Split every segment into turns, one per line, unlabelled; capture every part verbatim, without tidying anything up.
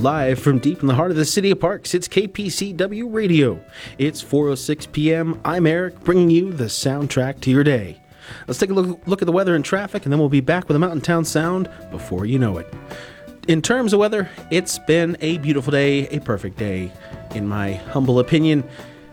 live from deep in the heart of the city of Parks. It's K P C W Radio. It's four oh six p.m. I'm Eric, bringing you the soundtrack to your day. Let's take a look, look at the weather and traffic, and then we'll be back with a Mountain Town sound before you know it. In terms of weather, it's been a beautiful day, a perfect day, in my humble opinion.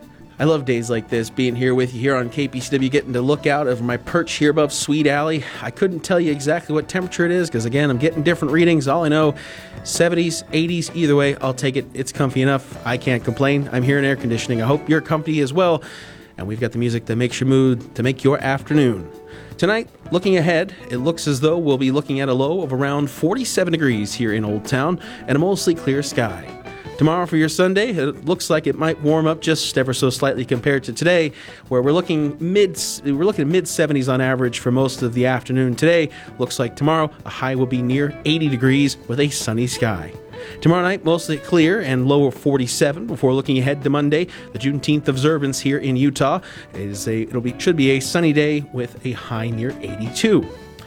I love days like this, being here with you here on K P C W, getting to look out over my perch here above Sweet Alley. I couldn't tell you exactly what temperature it is, because again, I'm getting different readings. All I know, seventies, eighties, either way, I'll take it. It's comfy enough. I can't complain. I'm here in air conditioning. I hope you're comfy as well. And we've got the music that makes your mood, to make your afternoon. Tonight, looking ahead, it looks as though we'll be looking at a low of around forty-seven degrees here in Old Town and a mostly clear sky. Tomorrow for your Sunday, it looks like it might warm up just ever so slightly compared to today, where we're looking mid we're looking at mid seventies on average for most of the afternoon. Today, looks like tomorrow a high will be near eighty degrees with a sunny sky. Tomorrow night, mostly clear and low of forty-seven. Before looking ahead to Monday, the Juneteenth observance here in Utah is a it'll be should be a sunny day with a high near eighty-two.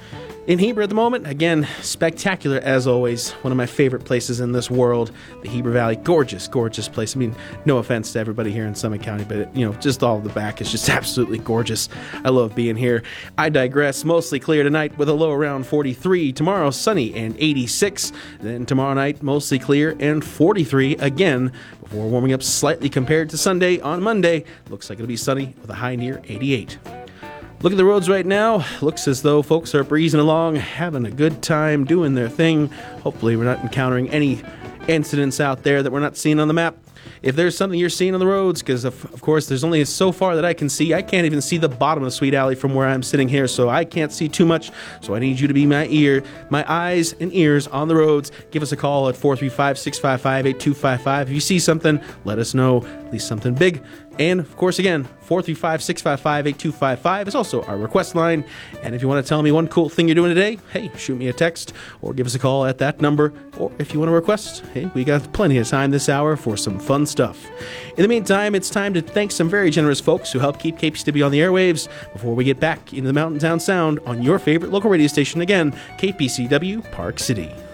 In Heber at the moment, again, spectacular as always. One of my favorite places in this world, the Heber Valley. Gorgeous, gorgeous place. I mean, no offense to everybody here in Summit County, but, you know, just all the back is just absolutely gorgeous. I love being here. I digress. Mostly clear tonight with a low around forty-three. Tomorrow, sunny and eighty-six. Then tomorrow night, mostly clear and forty-three again, before warming up slightly compared to Sunday. On Monday, looks like it'll be sunny with a high near eighty-eight. Look at the roads right now. Looks as though folks are breezing along, having a good time, doing their thing. Hopefully we're not encountering any incidents out there that we're not seeing on the map. If there's something you're seeing on the roads, because of, of course there's only so far that I can see. I can't even see the bottom of Sweet Alley from where I'm sitting here, so I can't see too much. So I need you to be my ear, my eyes and ears on the roads. Give us a call at four three five, six five five, eight two five five. If you see something, let us know, at least something big. And, of course, again, four three five, six five five, eight two five five is also our request line. And if you want to tell me one cool thing you're doing today, hey, shoot me a text or give us a call at that number. Or if you want to request, hey, we got plenty of time this hour for some fun stuff. In the meantime, it's time to thank some very generous folks who help keep K P C W on the airwaves before we get back into the Mountain Town Sound on your favorite local radio station again, K P C W Park City.